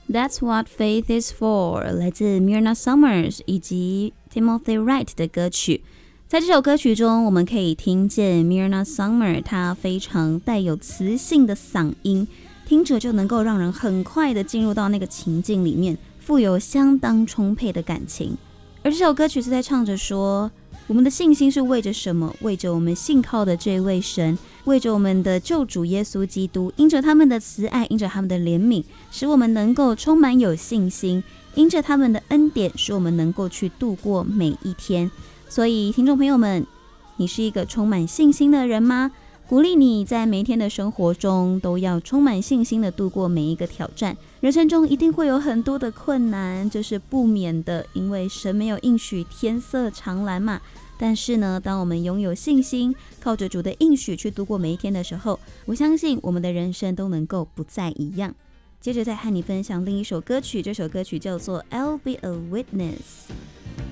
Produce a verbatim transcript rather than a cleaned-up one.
That's what faith is for 来自 Myrna Summers 以及 Timothy Wright 的歌曲。在这首歌曲中，我们可以听见 Myrna Summers 她非常带有磁性的嗓音，听着就能够让人很快的进入到那个情境里面，富有相当充沛的感情。而这首歌曲是在唱着说，我们的信心是为着什么？为着我们信靠的这位神，为着我们的救主耶稣基督，因着他们的慈爱，因着他们的怜悯，使我们能够充满有信心，因着他们的恩典，使我们能够去度过每一天。所以听众朋友们，你是一个充满信心的人吗？鼓励你在每一天的生活中都要充满信心的度过每一个挑战。人生中一定会有很多的困难，这是不免的，因为神没有应许天色常蓝嘛。但是呢，当我们拥有信心，靠着主的应许去度过每一天的时候，我相信我们的人生都能够不再一样。接着再和你分享另一首歌曲，这首歌曲叫做 I'll Be a Witness。